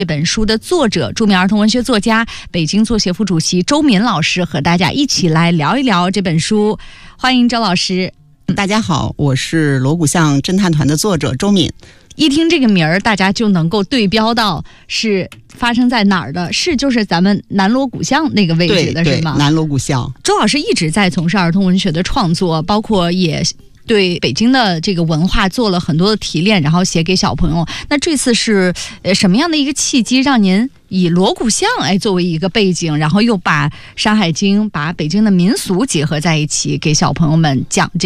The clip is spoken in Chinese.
这本书的作者，著名儿童文学作家、北京作协副主席周敏老师和大家一起来聊一聊这本书。欢迎周老师。 大家好，我是锣鼓巷侦探团的作者周敏。 一听这个名儿，大家就能够对标到是发生在哪儿的，是就是咱们南锣鼓巷那个位置的，是吗？ 对，南锣鼓巷。 周老师一直在从事儿童文学的创作，包括也对北京的这个文化做了很多的提炼，然后写给小朋友。那这次是什么样的一个契机，让您以锣鼓巷作为一个背景，然后又把《山海经》、把北京的民俗结合在一起，给小朋友们讲